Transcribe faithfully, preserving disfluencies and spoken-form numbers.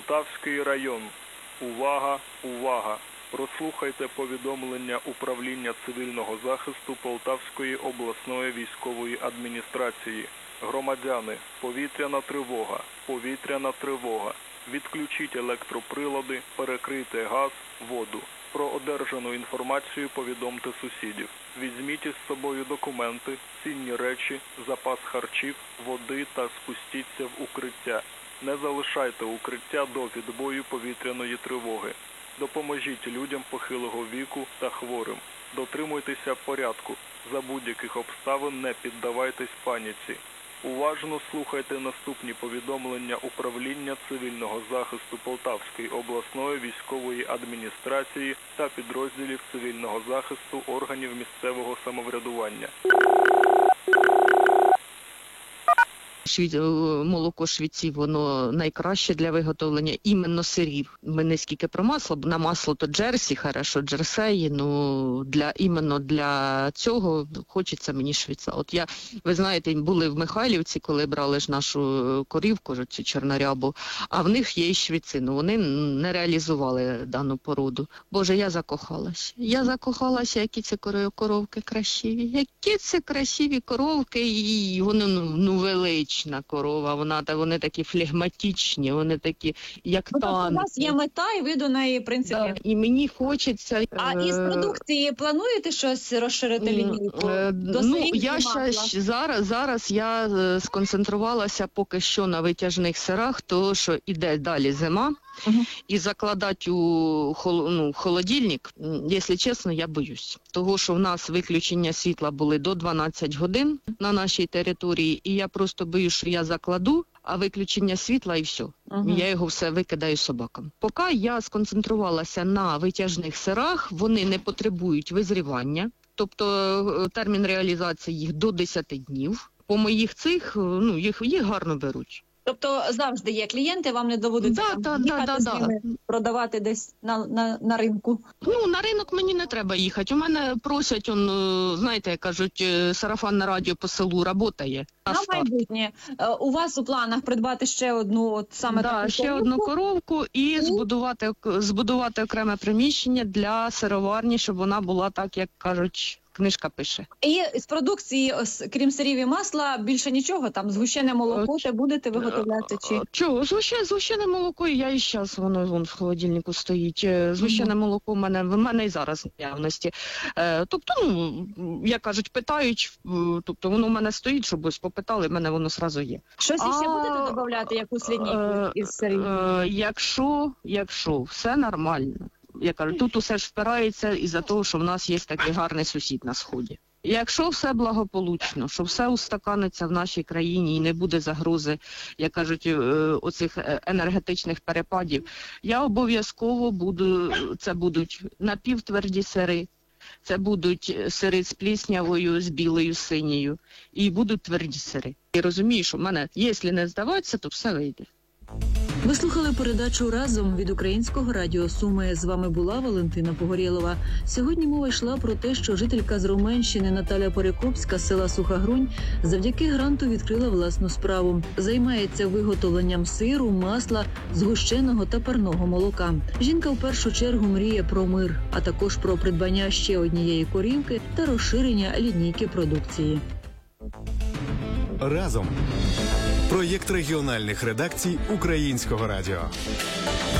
Полтавський район. Увага, увага! Прослухайте повідомлення Управління цивільного захисту Полтавської обласної військової адміністрації. Громадяни, повітряна тривога, повітряна тривога. Відключіть електроприлади, перекрийте газ, воду. Про одержану інформацію повідомте сусідів. Візьміть із собою документи, цінні речі, запас харчів, води та спустіться в укриття. Не залишайте укриття до відбою повітряної тривоги. Допоможіть людям похилого віку та хворим. Дотримуйтеся порядку. За будь-яких обставин не піддавайтесь паніці. Уважно слухайте наступні повідомлення Управління цивільного захисту Полтавської обласної військової адміністрації та підрозділів цивільного захисту органів місцевого самоврядування. Молоко швеців, воно найкраще для виготовлення іменно сирів. Ми не скільки про масло, на масло то джерсі, хорошо, джерсеї, ну для іменно для цього хочеться мені швеця. От я, ви знаєте, були в Михайлівці, коли брали ж нашу корівку, цю чорнорябу, а в них є і швеці, ну вони не реалізували дану породу. Боже, я закохалась. Я закохалася, які це коровки красиві, які це красиві коровки, і вони ну, ну величні. Корова, вона та вони такі флегматичні, вони такі, як ну, танки. У вас є мета, і ви до неї, в принципі. Да, і мені хочеться. А із продукції плануєте щось розширити лінійку? Е, ну, я ще зараз, зараз я сконцентрувалася поки що на витяжних сирах, тому що іде далі зима. Uh-huh. І закладати у хол, ну, холодильник, якщо чесно, я боюсь. Того, що в нас виключення світла були до дванадцяти годин на нашій території, і я просто боюсь, що я закладу, а виключення світла і все. Uh-huh. Я його все викидаю собакам. Поки я сконцентрувалася на витяжних сирах, вони не потребують визрівання, тобто термін реалізації їх до десяти днів. По моїх цих, ну, їх, їх гарно беруть. Тобто завжди є клієнти, вам не доводиться да, там, да, їхати да, з да, ними, да. продавати десь на, на, на ринку? Ну, на ринок мені не треба їхати. У мене просять, он, знаєте, кажуть, сарафанне радіо по селу працює. На, на майбутнє. У вас у планах придбати ще одну, от саме да, таку ще коровку? одну коровку і, і збудувати, збудувати окреме приміщення для сироварні, щоб вона була так, як кажуть, книжка пише. І з продукції, крім сирів і масла, більше нічого? Там згущене молоко те будете виготовляти? Чи? Чого? Згущене, згущене молоко, я і зараз, воно вон в холодильнику стоїть. Згущене mm-hmm. молоко в мене, в мене і зараз в наявності. Е, тобто, ну, як кажуть, питають, тобто воно в мене стоїть, щоб ось попитали, в мене воно одразу є. Щось іще а, будете додавати, якусь лінійку е, із сирів? Е, якщо, якщо все нормально, я кажу, тут усе ж впирається із-за того, що в нас є такий гарний сусід на Сході. Якщо все благополучно, що все устаканиться в нашій країні і не буде загрози, як кажуть, оцих енергетичних перепадів, я обов'язково буду, це будуть напівтверді сири, це будуть сири з пліснявою, з білою, з синьою, і будуть тверді сири. І розумію, що в мене, якщо не здаватися, то все вийде. Ви слухали передачу «Разом» від Українського радіо Суми. З вами була Валентина Погорєлова. Сьогодні мова йшла про те, що жителька з Роменщини Наталя Перекопська з села Суха Грунь завдяки гранту відкрила власну справу. Займається виготовленням сиру, масла, згущеного та парного молока. Жінка в першу чергу мріє про мир, а також про придбання ще однієї корівки та розширення лінійки продукції. «Разом» – проєкт регіональних редакцій Українського радіо.